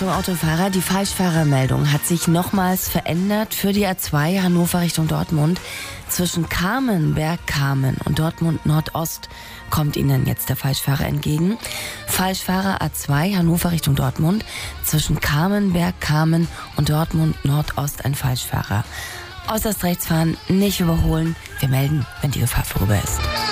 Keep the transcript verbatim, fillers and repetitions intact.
Achtung Autofahrer, die Falschfahrermeldung hat sich nochmals verändert für die A zwei Hannover Richtung Dortmund. Zwischen Kamenberg-Kamen und Dortmund Nordost kommt Ihnen jetzt der Falschfahrer entgegen. Falschfahrer A zwei Hannover Richtung Dortmund. Zwischen Kamenberg-Kamen und Dortmund Nordost ein Falschfahrer. Äußerst rechts fahren, nicht überholen. Wir melden, wenn die Gefahr vorüber ist.